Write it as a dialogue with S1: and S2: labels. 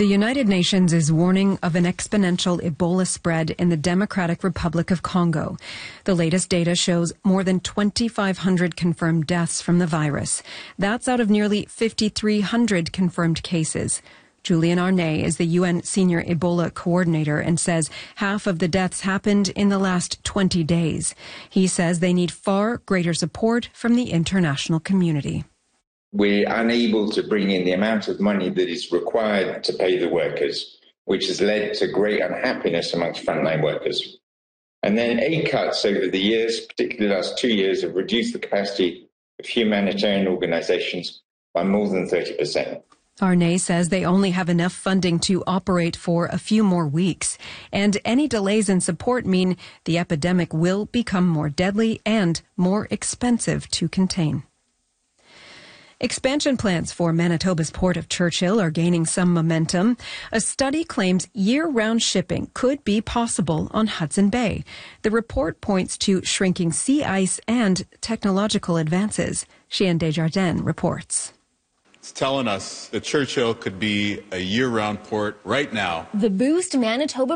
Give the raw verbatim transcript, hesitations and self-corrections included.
S1: The United Nations is warning of an exponential Ebola spread in the Democratic Republic of Congo. The latest data shows more than twenty-five hundred confirmed deaths from the virus. That's out of nearly fifty-three hundred confirmed cases. Julian Arnay is the U N Senior Ebola Coordinator and says half of the deaths happened in the last twenty days. He says they need far greater support from the international community.
S2: We're unable to bring in the amount of money that is required to pay the workers, which has led to great unhappiness amongst frontline workers. And then aid cuts over the years, particularly the last two years, have reduced the capacity of humanitarian organizations by more than thirty percent.
S1: Arnay says they only have enough funding to operate for a few more weeks, and any delays in support mean the epidemic will become more deadly and more expensive to contain. Expansion plans for Manitoba's Port of Churchill are gaining some momentum. A study claims year-round shipping could be possible on Hudson Bay. The report points to shrinking sea ice and technological advances. Chien Desjardins reports.
S3: It's telling us that Churchill could be a year-round port right now.
S4: The boost Manitoba